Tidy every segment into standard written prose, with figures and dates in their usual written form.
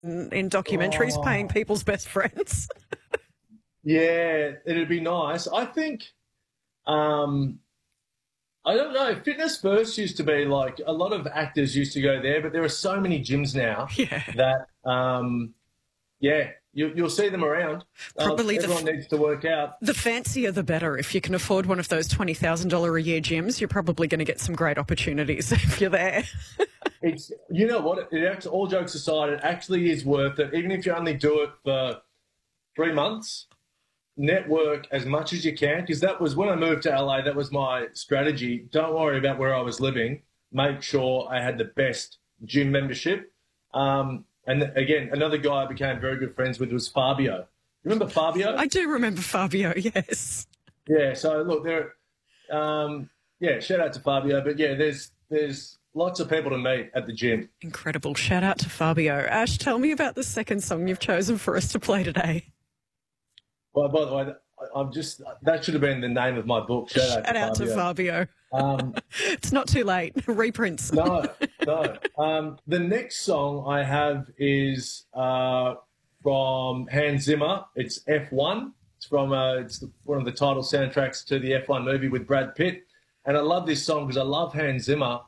in documentaries paying Oh, people's best friends. yeah, it'd be nice. I think, um, I don't know. Fitness First used to be like a lot of actors used to go there, but there are so many gyms now Yeah. that, yeah, you'll see them around. Probably Everyone needs to work out. the fancier the better. If you can afford one of those $20,000 a year gyms, you're probably going to get some great opportunities if you're there. It's you know what? All jokes aside, it actually is worth it. Even if you only do it for 3 months, network as much as you can. Because that was when I moved to LA. That was my strategy. Don't worry about where I was living. Make sure I had the best gym membership. And again, another guy I became very good friends with was Fabio. Remember Fabio? I do remember Fabio, yes. Yeah. So look, yeah. Shout out to Fabio. But yeah, there's lots of people to meet at the gym. Incredible. Shout out to Fabio. Ash, tell me about the second song you've chosen for us to play today. Well, by the way, that should have been the name of my book. Shout out to Fabio. Um, It's not too late. Reprints. no, no. The next song I have is from Hans Zimmer. It's F1. It's one of the title soundtracks to the F1 movie with Brad Pitt. And I love this song because I love Hans Zimmer.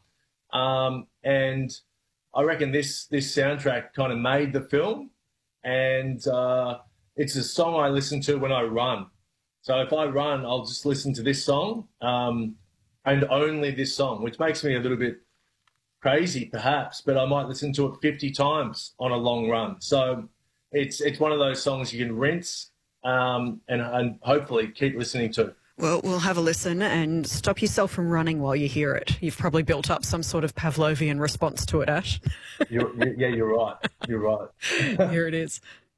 And I reckon this soundtrack kind of made the film. And it's a song I listen to when I run. So if I run, I'll just listen to this song and only this song, which makes me a little bit crazy perhaps, but I might listen to it 50 times on a long run. So it's one of those songs you can rinse and hopefully keep listening to. Well, we'll have a listen and stop yourself from running while you hear it. You've probably built up some sort of Pavlovian response to it, Ash. Yeah, you're right. You're right. Here it is.